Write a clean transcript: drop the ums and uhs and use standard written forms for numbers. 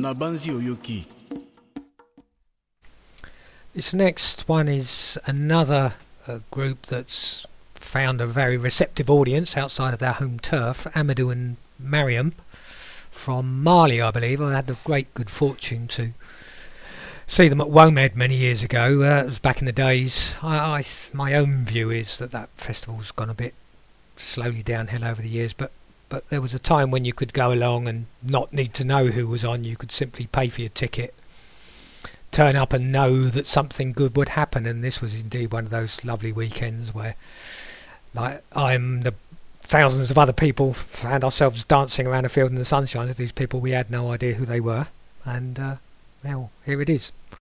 Nabanzi Oyoki. This next one is another group that's found a very receptive audience outside of their home turf, Amadou and Mariam from Mali, I believe. I had the great good fortune to see them at WOMED many years ago. It was back in the days. My own view is that festival's gone a bit slowly downhill over the years, but there was a time when you could go along and not need to know who was on. You could simply pay for your ticket, turn up and know that something good would happen, and this was indeed one of those lovely weekends where, like, the thousands of other people found ourselves dancing around a field in the sunshine with these people we had no idea who they were, and well, here it is.